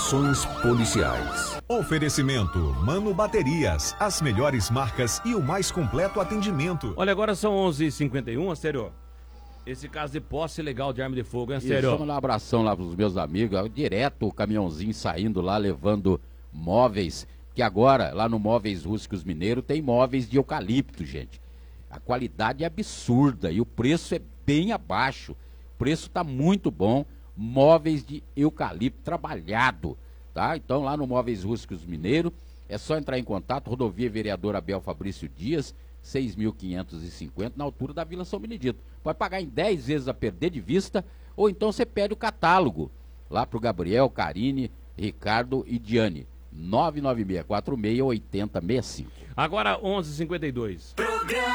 Investigações policiais. Oferecimento Mano Baterias, as melhores marcas e o mais completo atendimento. Olha, agora são 11h51, Astério. Esse caso de posse ilegal de arma de fogo, hein, Astério? Vamos dar um abração lá pros meus amigos, direto o caminhãozinho saindo lá, levando móveis, que agora, lá no Móveis Rústicos Mineiro, tem móveis de eucalipto, gente. A qualidade é absurda e o preço é bem abaixo. O preço tá muito bom, móveis de eucalipto trabalhado, tá? Então lá no Móveis Rústicos Mineiro, é só entrar em contato, Rodovia Vereador Abel Fabrício Dias, 6.550, na altura da Vila São Benedito. Pode pagar em 10 vezes a perder de vista, ou então você pede o catálogo lá pro Gabriel, Karine, Ricardo e Diane. 99646-8065. Agora 11h52.